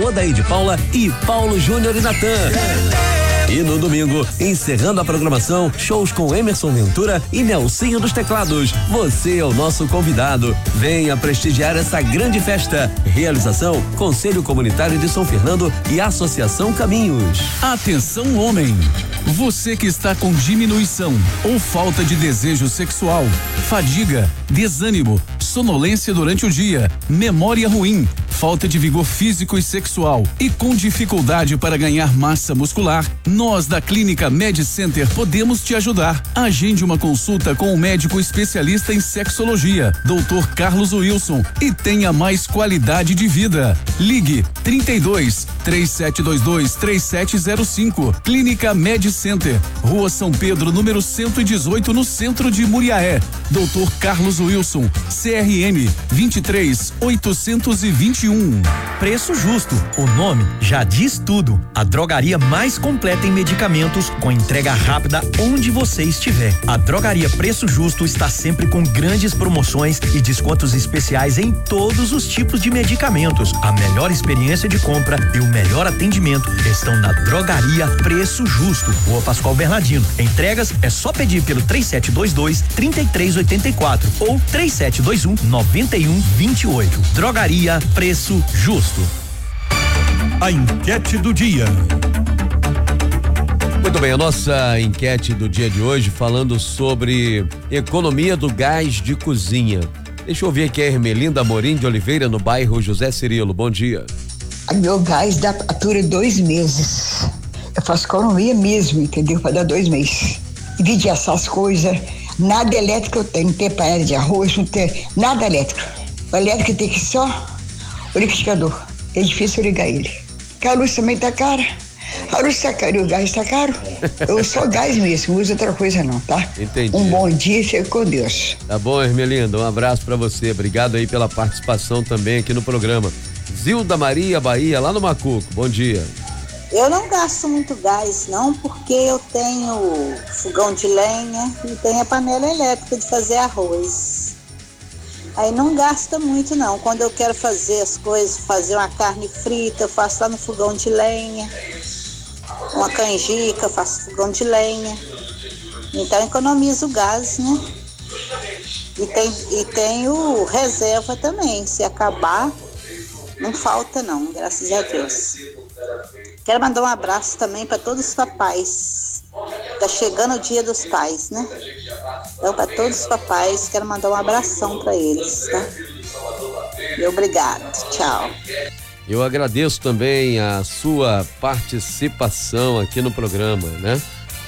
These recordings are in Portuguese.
Odaí de Paula e Paulo Júnior e Natan. E no domingo, encerrando a programação, shows com Emerson Ventura e Nelsinho dos Teclados. Você é o nosso convidado. Venha prestigiar essa grande festa. Realização: Conselho Comunitário de São Fernando e Associação Caminhos. Atenção, homem! Você que está com diminuição ou falta de desejo sexual, fadiga, desânimo, sonolência durante o dia, memória ruim, falta de vigor físico e sexual e com dificuldade para ganhar massa muscular, nós da Clínica Med Center podemos te ajudar. Agende uma consulta com o médico especialista em sexologia, Dr. Carlos Wilson, e tenha mais qualidade de vida. Ligue 32 3722 3705. Clínica Med Center, Rua São Pedro, número 118, no centro de Muriaé. Dr. Carlos Wilson, CRM 23821. Preço Justo, o nome já diz tudo. A drogaria mais completa em medicamentos, com entrega rápida onde você estiver. A Drogaria Preço Justo está sempre com grandes promoções e descontos especiais em todos os tipos de medicamentos. A melhor experiência de compra e o melhor atendimento estão na Drogaria Preço Justo, Rua Pascoal Bernardino. Entregas é só pedir pelo 3722-3384 ou 3721-9128. Drogaria Preço Justo. A enquete do dia. Muito bem, a nossa enquete do dia de hoje falando sobre economia do gás de cozinha. Deixa eu ver aqui a Ermelinda Amorim de Oliveira, no bairro José Cirilo. Bom dia. Meu gás dura 2 meses. Eu faço economia mesmo, entendeu? Para dar 2 meses. Dividi essas coisas. Nada elétrico eu tenho. Não tem panela de arroz, não tem nada elétrico. O elétrico tem que só o liquidificador. É difícil ligar ele. Porque a luz também tá cara. A luz tá cara e o gás tá caro. Eu sou gás mesmo, não uso outra coisa não, tá? Entendi. Um bom dia, fique com Deus. Tá bom, Ermelinda, um abraço pra você. Obrigado aí pela participação também aqui no programa. Zilda Maria Bahia, lá no Macuco. Bom dia. Eu não gasto muito gás, não, porque eu tenho fogão de lenha e tenho a panela elétrica de fazer arroz. Aí não gasta muito, não. Quando eu quero fazer as coisas, fazer uma carne frita, eu faço lá no fogão de lenha. Uma canjica, eu faço fogão de lenha. Então economizo o gás, né? E tenho reserva também. Se acabar, não falta não, graças a Deus. Quero mandar um abraço também para todos os papais. Tá chegando o Dia dos Pais, né? Então, para todos os papais, quero mandar um abração para eles, tá? E obrigado. Tchau. Eu agradeço também a sua participação aqui no programa, né?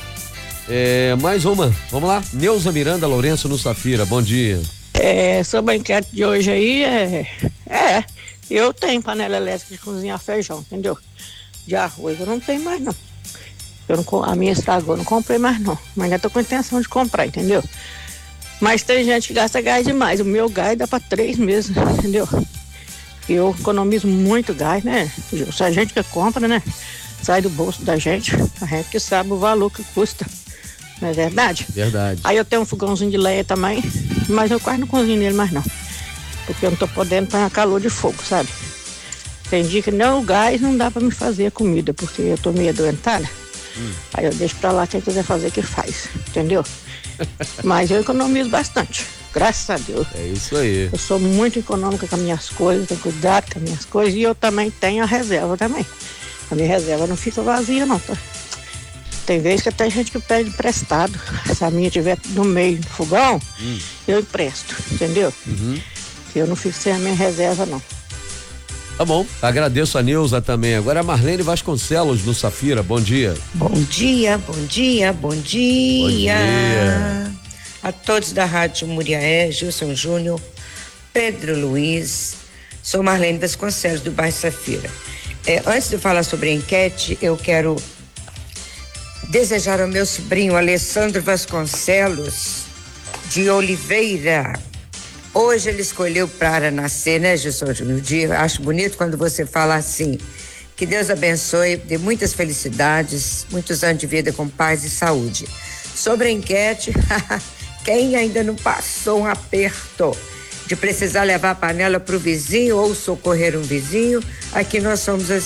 Mais uma, vamos lá. Neuza Miranda Lourenço no Safira, bom dia. Sobre a enquete de hoje aí, eu tenho panela elétrica de cozinhar feijão, entendeu? De arroz eu não tenho mais não. A minha estragou, não comprei mais não, mas ainda tô com intenção de comprar, entendeu? Mas tem gente que gasta gás demais, o meu gás dá para 3 meses, entendeu? Eu economizo muito gás, né? Se a gente que compra, né? Sai do bolso da gente, a gente que sabe o valor que custa, não é verdade? Verdade. Aí eu tenho um fogãozinho de lenha também, mas eu quase não cozinho nele mais não, porque eu não tô podendo pôr calor de fogo, sabe? Tem dia que não, o gás não dá para me fazer a comida, porque eu tô meio adoentada. Aí eu deixo pra lá, quem quiser fazer que faz, entendeu? Mas eu economizo bastante, graças a Deus. É isso aí. Eu sou muito econômica com as minhas coisas, tenho cuidado com as minhas coisas e eu também tenho a reserva também. A minha reserva não fica vazia não, tá? Tem vezes que até gente que pede emprestado. Se a minha estiver no meio do fogão, eu empresto, entendeu? Eu não fico sem a minha reserva não. Tá bom, agradeço a Neuza também. Agora a Marlene Vasconcelos no Safira, bom dia. Bom dia, bom dia, bom dia. Bom dia. A todos da Rádio Muriaé, Gilson Júnior, Pedro Luiz, sou Marlene Vasconcelos do bairro Safira. Antes de falar sobre a enquete, eu quero desejar ao meu sobrinho Alessandro Vasconcelos de Oliveira. Hoje ele escolheu para nascer, né, Gilson Júnior? Acho bonito quando você fala assim. Que Deus abençoe, dê muitas felicidades, muitos anos de vida com paz e saúde. Sobre a enquete, quem ainda não passou um aperto de precisar levar a panela para o vizinho ou socorrer um vizinho, aqui nós somos assim.